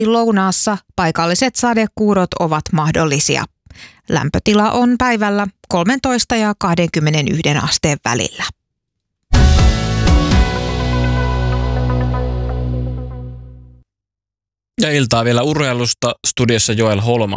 Lounaassa paikalliset sadekuurot ovat mahdollisia. Lämpötila on päivällä 13 ja 21 asteen välillä. Ja iltaa vielä urheilusta, studiossa Joel Holma.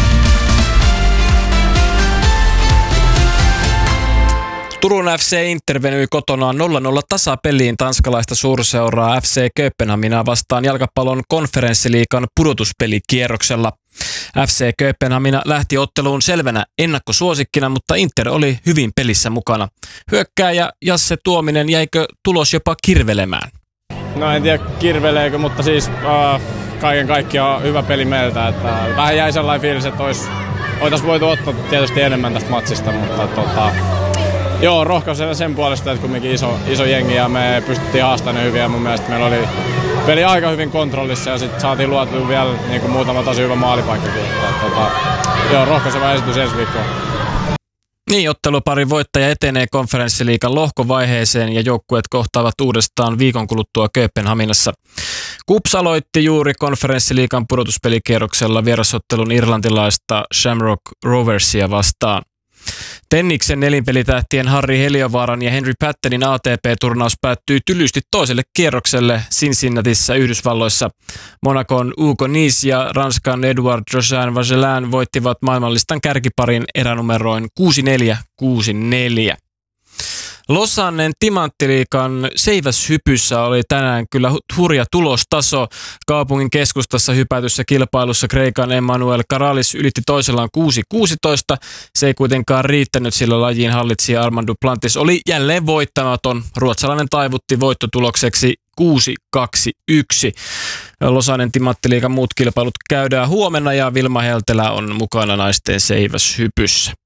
Turun FC Inter venyi kotonaan 0-0 tasapeliin tanskalaista suurseuraa FC Kööpenhaminaa vastaan jalkapallon konferenssiliigan pudotuspelikierroksella. FC Kööpenhamina lähti otteluun selvänä ennakkosuosikkina, mutta Inter oli hyvin pelissä mukana. Hyökkääjä Jasse Tuominen, jäikö tulos jopa kirvelemään? No en tiedä kirveleekö, mutta siis kaiken kaikkiaan hyvä peli meiltä. Että vähän jäi sellainen fiilis, että oltaisiin voitu ottaa tietysti enemmän tästä matsista, mutta joo, rohkaisena sen puolesta, että kumminkin iso jengi ja me pystyttiin haastamaan hyvin ja mun mielestä meillä oli peli aika hyvin kontrollissa ja sitten saatiin luotua vielä niin kuin muutama tosi hyvä maalipaikkakin. Joo, rohkaiseva esitys ensi viikkoon. Niin, otteluparin voittaja etenee konferenssiliigan lohkovaiheeseen ja joukkueet kohtaavat uudestaan viikon kuluttua Kööpenhaminassa. KuPS aloitti juuri konferenssiliigan pudotuspelikierroksella vierasottelun irlantilaista Shamrock Roversia vastaan. Tenniksen nelinpelitähtien Harri Heliövaaran ja Henry Pattenin ATP-turnaus päättyi tylysti toiselle kierrokselle Cincinnatissa Yhdysvalloissa. Monacon Hugo Nys ja Ranskan Edouard Jossin Vagelin voittivat maailmanlistan kärkiparin eränumeroin 6-4. Losannen Timanttiliigan seiväshypyssä oli tänään kyllä hurja tulostaso. Kaupungin keskustassa hypätyssä kilpailussa Kreikan Emmanuel Karalis ylitti toisellaan 6-16. Se ei kuitenkaan riittänyt, sillä lajin hallitsija Armand Duplantis oli jälleen voittamaton. Ruotsalainen taivutti voittotulokseksi 6-2-1. Losannen Timanttiliigan muut kilpailut käydään huomenna ja Vilma Heltelä on mukana naisten seiväshypyssä.